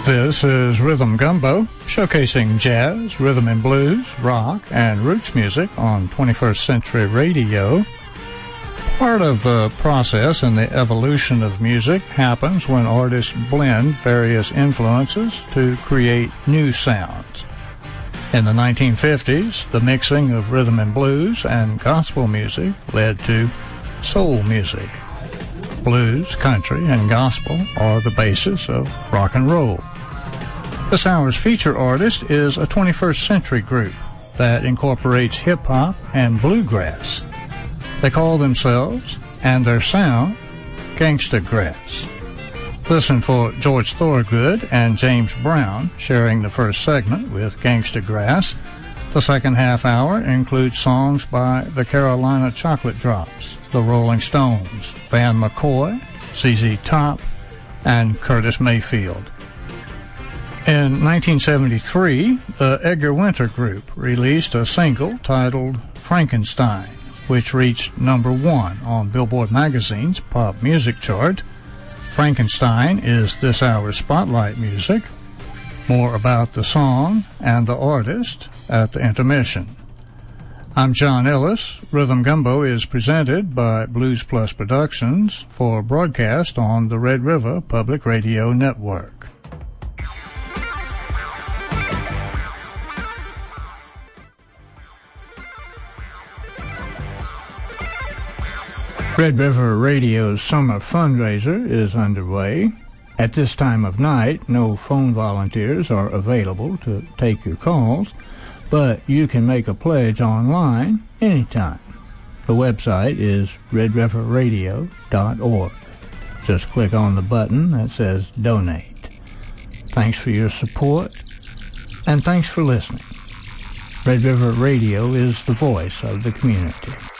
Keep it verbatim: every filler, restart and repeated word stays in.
This is Rhythm Gumbo, showcasing jazz, rhythm and blues, rock, and roots music on twenty-first Century Radio. Part of the process and the evolution of music happens when artists blend various influences to create new sounds. In the nineteen fifties, the mixing of rhythm and blues and gospel music led to soul music. Blues, country, and gospel are the basis of rock and roll. This hour's feature artist is a twenty-first century group that incorporates hip-hop and bluegrass. They call themselves, and their sound, Gangsta Grass. Listen for George Thorogood and James Brown sharing the first segment with Gangsta Grass. The second half hour includes songs by the Carolina Chocolate Drops, the Rolling Stones, Van McCoy, Z Z Top, and Curtis Mayfield. In nineteen seventy-three, the Edgar Winter Group released a single titled Frankenstein, which reached number one on Billboard magazine's pop music chart. Frankenstein is this hour's spotlight music. More about the song and the artist at the intermission. I'm John Ellis. Rhythm Gumbo is presented by Blues Plus Productions for broadcast on the Red River Public Radio Network. Red River Radio's summer fundraiser is underway. At this time of night, no phone volunteers are available to take your calls, but you can make a pledge online anytime. The website is red river radio dot org. Just click on the button that says Donate. Thanks for your support, and thanks for listening. Red River Radio is the voice of the community.